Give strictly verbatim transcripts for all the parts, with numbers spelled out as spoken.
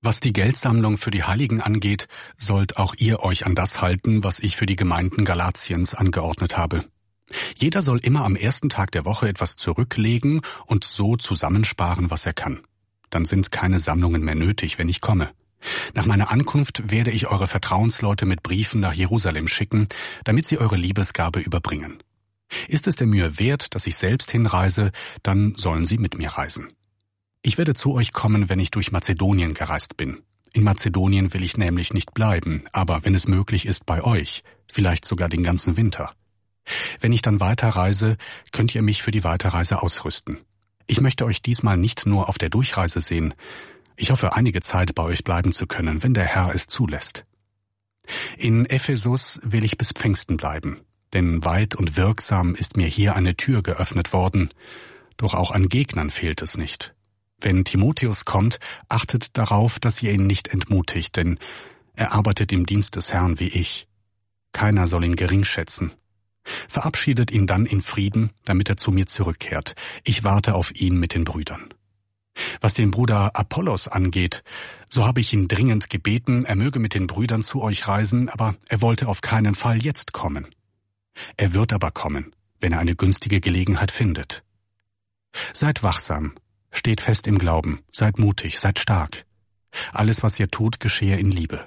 Was die Geldsammlung für die Heiligen angeht, sollt auch ihr euch an das halten, was ich für die Gemeinden Galatiens angeordnet habe. Jeder soll immer am ersten Tag der Woche etwas zurücklegen und so zusammensparen, was er kann. Dann sind keine Sammlungen mehr nötig, wenn ich komme. Nach meiner Ankunft werde ich eure Vertrauensleute mit Briefen nach Jerusalem schicken, damit sie eure Liebesgabe überbringen. Ist es der Mühe wert, dass ich selbst hinreise, dann sollen sie mit mir reisen. Ich werde zu euch kommen, wenn ich durch Mazedonien gereist bin. In Mazedonien will ich nämlich nicht bleiben, aber wenn es möglich ist, bei euch, vielleicht sogar den ganzen Winter. Wenn ich dann weiterreise, könnt ihr mich für die Weiterreise ausrüsten. Ich möchte euch diesmal nicht nur auf der Durchreise sehen. Ich hoffe, einige Zeit bei euch bleiben zu können, wenn der Herr es zulässt. In Ephesus will ich bis Pfingsten bleiben, denn weit und wirksam ist mir hier eine Tür geöffnet worden, doch auch an Gegnern fehlt es nicht. Wenn Timotheus kommt, achtet darauf, dass ihr ihn nicht entmutigt, denn er arbeitet im Dienst des Herrn wie ich. Keiner soll ihn gering schätzen. Verabschiedet ihn dann in Frieden, damit er zu mir zurückkehrt. Ich warte auf ihn mit den Brüdern. Was den Bruder Apollos angeht, so habe ich ihn dringend gebeten, er möge mit den Brüdern zu euch reisen, aber er wollte auf keinen Fall jetzt kommen. Er wird aber kommen, wenn er eine günstige Gelegenheit findet. Seid wachsam, steht fest im Glauben, seid mutig, seid stark. Alles, was ihr tut, geschehe in Liebe.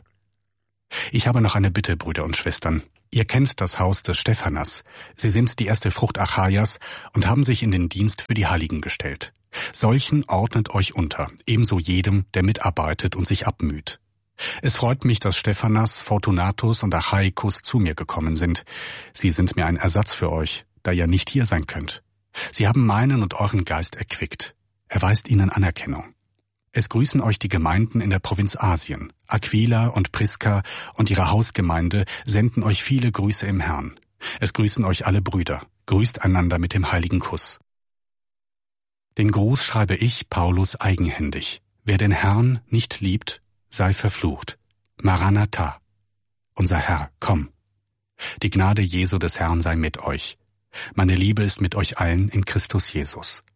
Ich habe noch eine Bitte, Brüder und Schwestern. Ihr kennt das Haus des Stephanas. Sie sind die erste Frucht Achaias und haben sich in den Dienst für die Heiligen gestellt. Solchen ordnet euch unter, ebenso jedem, der mitarbeitet und sich abmüht. Es freut mich, dass Stephanas, Fortunatus und Achaikus zu mir gekommen sind. Sie sind mir ein Ersatz für euch, da ihr nicht hier sein könnt. Sie haben meinen und euren Geist erquickt. Erweist ihnen Anerkennung. Es grüßen euch die Gemeinden in der Provinz Asien. Aquila und Priska und ihre Hausgemeinde senden euch viele Grüße im Herrn. Es grüßen euch alle Brüder. Grüßt einander mit dem heiligen Kuss. Den Gruß schreibe ich, Paulus, eigenhändig. Wer den Herrn nicht liebt, sei verflucht. Maranatha. Unser Herr, komm. Die Gnade Jesu des Herrn sei mit euch. Meine Liebe ist mit euch allen in Christus Jesus.